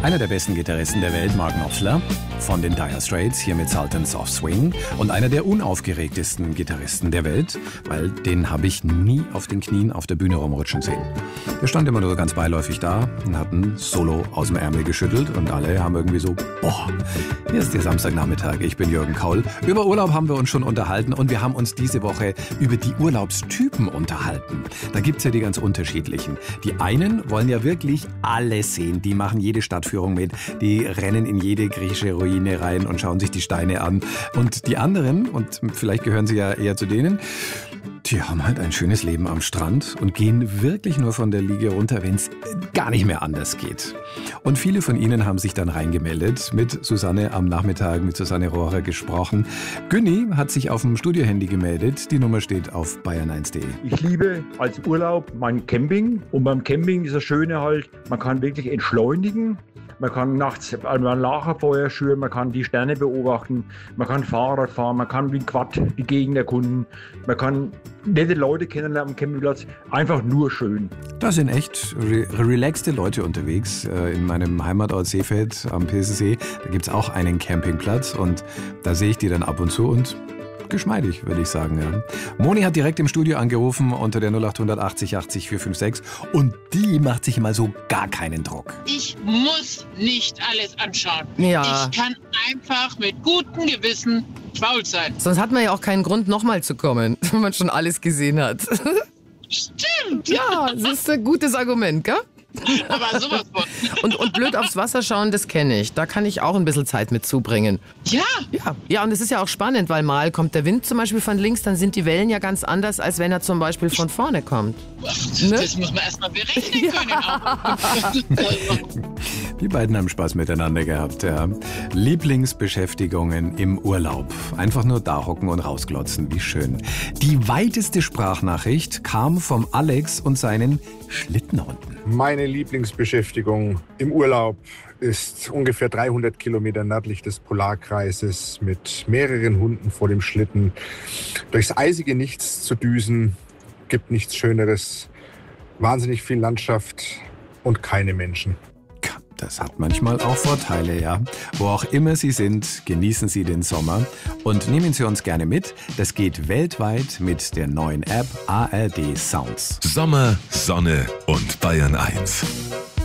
Einer der besten Gitarristen der Welt, Mark Knopfler, von den Dire Straits, hier mit Sultans of Swing. Und einer der unaufgeregtesten Gitarristen der Welt, weil den habe ich nie auf den Knien auf der Bühne rumrutschen sehen. Der stand immer nur ganz beiläufig da und hat ein Solo aus dem Ärmel geschüttelt und alle haben irgendwie so, boah, hier ist der Samstagnachmittag, ich bin Jürgen Kaul. Über Urlaub haben wir uns schon unterhalten und wir haben uns diese Woche über die Urlaubstypen unterhalten. Da gibt's ja die ganz unterschiedlichen. Die einen wollen ja wirklich alles sehen, die machen jede Stadtführung mit, die rennen in jede griechische Ruine rein und schauen sich die Steine an. Und die anderen, und vielleicht gehören Sie ja eher zu denen, die haben halt ein schönes Leben am Strand und gehen wirklich nur von der Liege runter, wenn es gar nicht mehr anders geht. Und viele von Ihnen haben sich dann reingemeldet, mit Susanne am Nachmittag, mit Susanne Rohrer gesprochen. Günni hat sich auf dem Studiohandy gemeldet. Die Nummer steht auf bayern1.de. Ich liebe als Urlaub mein Camping. Und beim Camping ist das Schöne halt, man kann wirklich entschleunigen. Man kann nachts ein Lagerfeuer schüren, man kann die Sterne beobachten, man kann Fahrrad fahren, man kann wie ein Quad die Gegend erkunden, man kann nette Leute kennenlernen am Campingplatz, einfach nur schön. Da sind echt relaxte Leute unterwegs. In meinem Heimatort Seefeld am Pilsensee, da gibt es auch einen Campingplatz und da sehe ich die dann ab und zu und geschmeidig, würde ich sagen. Ja. Moni hat direkt im Studio angerufen unter der 0800 80 80 456 und die macht sich mal so gar keinen Druck. Ich muss nicht alles anschauen. Ja. Ich kann einfach mit gutem Gewissen faul sein. Sonst hat man ja auch keinen Grund, nochmal zu kommen, wenn man schon alles gesehen hat. Stimmt. Ja, das ist ein gutes Argument, gell? Aber sowas von. Und blöd aufs Wasser schauen, das kenne ich. Da kann ich auch ein bisschen Zeit mit zubringen. Ja. Ja, und es ist ja auch spannend, weil mal kommt der Wind zum Beispiel von links, dann sind die Wellen ja ganz anders, als wenn er zum Beispiel von vorne kommt. Das muss man erstmal berechnen können. Auch. Die beiden haben Spaß miteinander gehabt. Ja. Lieblingsbeschäftigungen im Urlaub. Einfach nur da hocken und rausglotzen. Wie schön. Die weiteste Sprachnachricht kam vom Alex und seinen Schlittenhunden. Meine Lieblingsbeschäftigung im Urlaub ist ungefähr 300 Kilometer nördlich des Polarkreises mit mehreren Hunden vor dem Schlitten durchs eisige Nichts zu düsen. Gibt nichts Schöneres. Wahnsinnig viel Landschaft und keine Menschen. Das hat manchmal auch Vorteile, ja. Wo auch immer Sie sind, genießen Sie den Sommer und nehmen Sie uns gerne mit. Das geht weltweit mit der neuen App ARD Sounds. Sommer, Sonne und Bayern 1.